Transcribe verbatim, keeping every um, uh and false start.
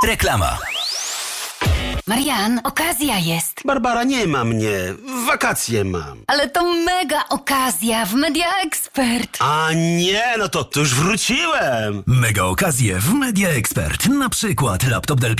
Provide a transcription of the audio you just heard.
Reklama. Marian, okazja jest. Barbara, nie ma mnie. Wakacje mam. Ale to mega okazja w Media Expert. A nie, no to, to już wróciłem. Mega okazje w Media Expert. Na przykład laptop Dell